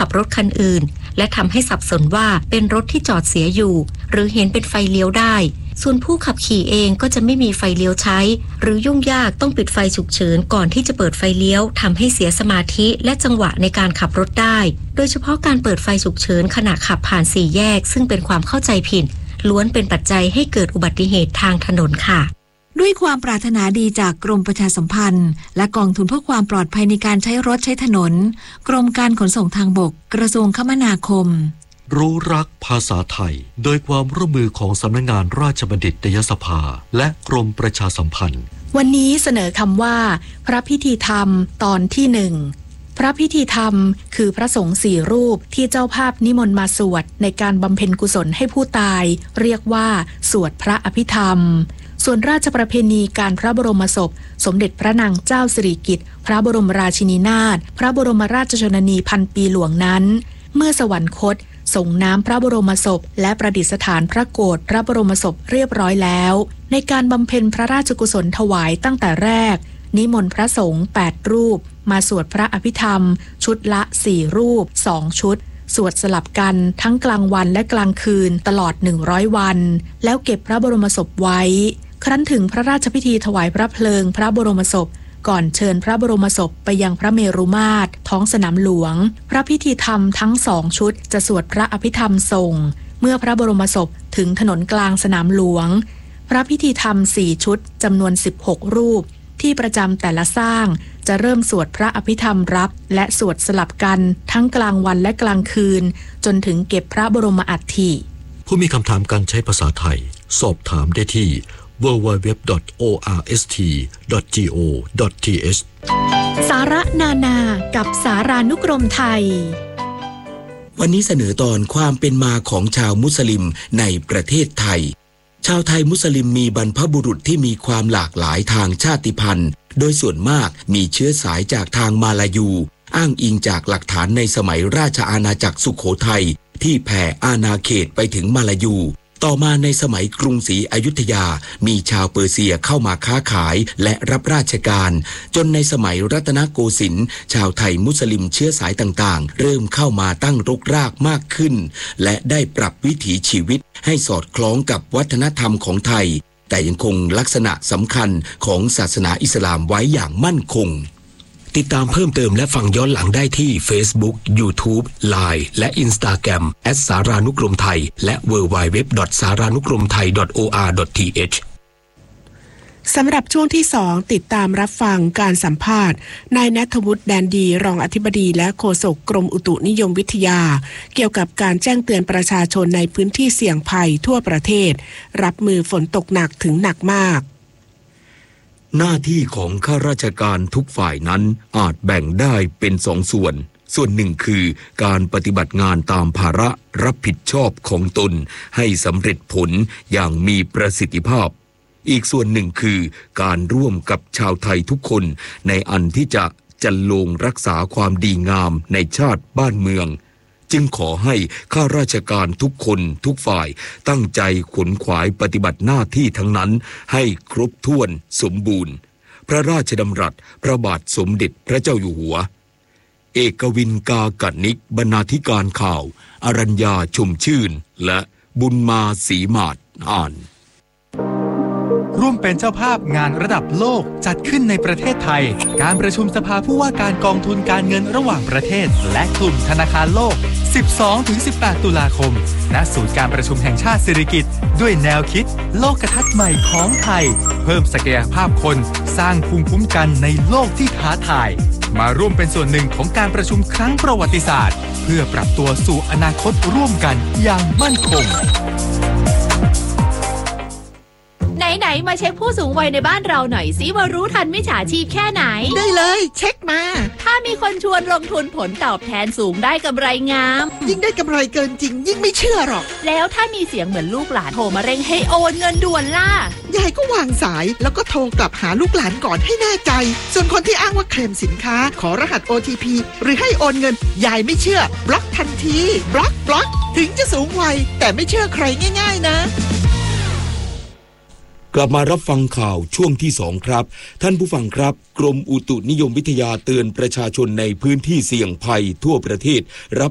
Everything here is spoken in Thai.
ขับรถคันอื่นและทำให้สับสนว่าเป็นรถที่จอดเสียอยู่หรือเห็นเป็นไฟเลี้ยวได้ส่วนผู้ขับขี่เองก็จะไม่มีไฟเลี้ยวใช้หรือยุ่งยากต้องปิดไฟฉุกเฉินก่อนที่จะเปิดไฟเลี้ยวทำให้เสียสมาธิและจังหวะในการขับรถได้โดยเฉพาะการเปิดไฟฉุกเฉินขณะขับผ่านสี่แยกซึ่งเป็นความเข้าใจผิดล้วนเป็นปัจจัยให้เกิดอุบัติเหตุทางถนนค่ะด้วยความปรารถนาดีจากกรมประชาสัมพันธ์และกองทุนเพื่อความปลอดภัยในการใช้รถใช้ถนนกรมการขนส่งทางบกกระทรวงคมนาคมรู้รักภาษาไทยโดยความร่วมมือของสำนักงานราชบัณฑิตยสภาและกรมประชาสัมพันธ์วันนี้เสนอคำว่าพระพิธีธรรมตอนที่หนึ่งพระพิธีธรรมคือพระสงฆ์สี่รูปที่เจ้าภาพนิมนต์มาสวดในการบำเพ็ญกุศลให้ผู้ตายเรียกว่าสวดพระอภิธรรมส่วนราชประเพณีการพระบรมศพสมเด็จพระนางเจ้าสิริกิติ์พระบรมราชินีนาถพระบรมราชชนนีพันปีหลวงนั้นเมื่อสวรรคตส่งน้ำพระบรมศพและประดิษฐานพระโกฐพระบรมศพเรียบร้อยแล้วในการบำเพ็ญพระราชกุศลถวายตั้งแต่แรกนิมนต์พระสงฆ์8รูปมาสวดพระอภิธรรมชุดละ4รูป2ชุดสวดสลับกันทั้งกลางวันและกลางคืนตลอด100วันแล้วเก็บพระบรมศพไว้ครั้นถึงพระราชพิธีถวายพระเพลิงพระบรมศพก่อนเชิญพระบรมศพไปยังพระเมรุมาตรท้องสนามหลวงพระพิธีธรรมทั้ง2ชุดจะสวดพระอภิธรรมส่งเมื่อพระบรมศพถึงถนนกลางสนามหลวงพระพิธีธรรม4ชุดจำนวน16รูปที่ประจำแต่ละสร้างจะเริ่มสวดพระอภิธรรมรับและสวดสลับกันทั้งกลางวันและกลางคืนจนถึงเก็บพระบรมอัฐิผู้มีคำถามการใช้ภาษาไทยสอบถามได้ที่ www.orst.go.th สาระนานากับสารานุกรมไทยวันนี้เสนอตอนความเป็นมาของชาวมุสลิมในประเทศไทยชาวไทยมุสลิมมีบรรพบุรุษที่มีความหลากหลายทางชาติพันธุ์โดยส่วนมากมีเชื้อสายจากทางมาลายูอ้างอิงจากหลักฐานในสมัยราชอาณาจักรสุโขทัยที่แผ่อาณาเขตไปถึงมาลายูต่อมาในสมัยกรุงศรีอยุธยามีชาวเปอร์เซียเข้ามาค้าขายและรับราชการจนในสมัยรัตนโกสินทร์ชาวไทยมุสลิมเชื้อสายต่างๆเริ่มเข้ามาตั้งรกรากมากขึ้นและได้ปรับวิถีชีวิตให้สอดคล้องกับวัฒนธรรมของไทยแต่ยังคงลักษณะสำคัญของศาสนาอิสลามไว้อย่างมั่นคงติดตามเพิ่มเติมและฟังย้อนหลังได้ที่ Facebook, YouTube, Line และ Instagram @สารานุกรมไทยและ www.saranukromthai.or.th สำหรับช่วงที่2ติดตามรับฟังการสัมภาษณ์นายณัฐวุฒิแดนดีรองอธิบดีและโฆษกกรมอุตุนิยมวิทยาเกี่ยวกับการแจ้งเตือนประชาชนในพื้นที่เสี่ยงภัยทั่วประเทศรับมือฝนตกหนักถึงหนักมากหน้าที่ของข้าราชการทุกฝ่ายนั้นอาจแบ่งได้เป็น2ส่วนหนึ่งคือการปฏิบัติงานตามภาระรับผิดชอบของตนให้สำเร็จผลอย่างมีประสิทธิภาพอีกส่วนหนึ่งคือการร่วมกับชาวไทยทุกคนในอันที่จะจันโลงรักษาความดีงามในชาติบ้านเมืองจึงขอให้ข้าราชการทุกคนทุกฝ่ายตั้งใจขวนขวายปฏิบัติหน้าที่ทั้งนั้นให้ครบถ้วนสมบูรณ์พระราชดำรัสพระบาทสมเด็จพระเจ้าอยู่หัวเอกวินกากนิกบรรณาธิการข่าวอรัญญาชมชื่นและบุญมาศรีมาศอ่านร่วมเป็นเจ้าภาพงานระดับโลกจัดขึ้นในประเทศไทยการประชุมสภาผู้ว่าการกองทุนการเงินระหว่างประเทศและกลุ่มธนาคารโลก 12-18 ตุลาคมณศูนย์การประชุมแห่งชาติสิริกิติ์ด้วยแนวคิดโลกทัศน์ใหม่ของไทยเพิ่มศักยภาพคนสร้างภูมิคุ้มกันในโลกที่ท้าทายมาร่วมเป็นส่วนหนึ่งของการประชุมครั้งประวัติศาสตร์เพื่อปรับตัวสู่อนาคตร่วมกันอย่างมั่นคงไหนมาเช็คผู้สูงวัยในบ้านเราหน่อยสิว่ารู้ทันมิจฉาชีพแค่ไหนได้เลยเช็คมาถ้ามีคนชวนลงทุนผลตอบแทนสูงได้กำไรงามยิ่งได้กำไรเกินจริงยิ่งไม่เชื่อหรอกแล้วถ้ามีเสียงเหมือนลูกหลานโทรมาเร่งให้โอนเงินด่วนล่ะยายก็วางสายแล้วก็โทรกลับหาลูกหลานก่อนให้แน่ใจส่วนคนที่อ้างว่าเคลมสินค้าขอรหัส OTP หรือให้โอนเงินยายไม่เชื่อบล็อกทันทีบล็อกถึงจะสูงวัยแต่ไม่เชื่อใครง่ายๆนะกลับมารับฟังข่าวช่วงที่2ครับท่านผู้ฟังครับกรมอุตุนิยมวิทยาเตือนประชาชนในพื้นที่เสี่ยงภัยทั่วประเทศรับ